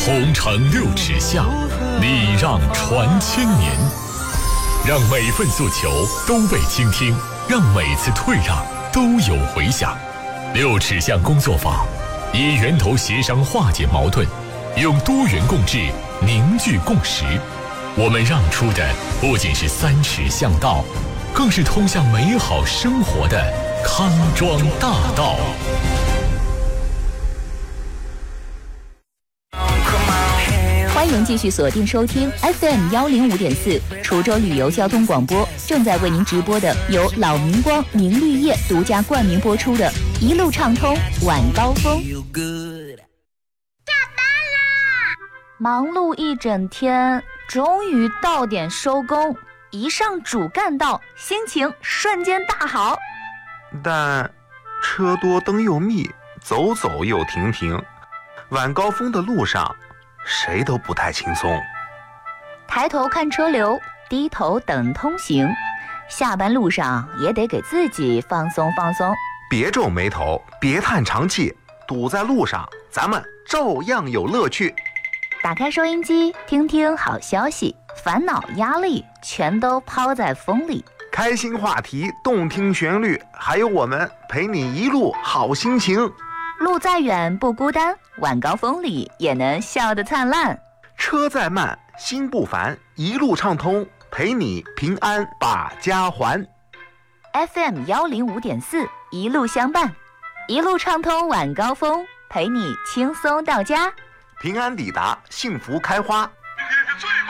同城6尺巷，礼让传千年。让每份诉求都被倾听，让每次退让都有回响。6尺巷工作坊以源头协商化解矛盾，用多元共治凝聚共识。我们让出的不仅是3尺巷道，更是通向美好生活的康庄大道。 欢迎继续锁定收听 FM105.4 滁州旅游交通广播，正在为您直播的由老明光明绿业独家冠名播出的一路畅通晚高峰。 下班啦！ 忙碌一整天，终于到点收工，一上主干道，心情瞬间大好。 但车多灯又密，走走又停停，晚高峰的路上谁都不太轻松。 抬头看车流，低头等通行，下班路上也得给自己放松放松。 别皱眉头，别叹长气，堵在路上咱们照样有乐趣。 打开收音机，听听好消息，烦恼压力全都抛在风里。 开心话题，动听旋律，还有我们陪你一路好心情。 路再远不孤单，晚高峰里也能笑得灿烂。 车再慢心不烦，一路畅通，陪你平安把家还。 FM105.4 一路相伴，一路畅通晚高峰，陪你轻松到家， 平安抵达，幸福开花。